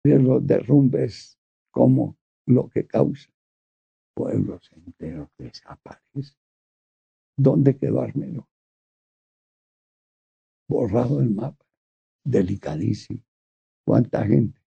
de los derrumbes como lo que causa pueblos enteros desaparecen. ¿Dónde quedó Armero? Borrado del mapa, delicadísimo. ¿Cuánta gente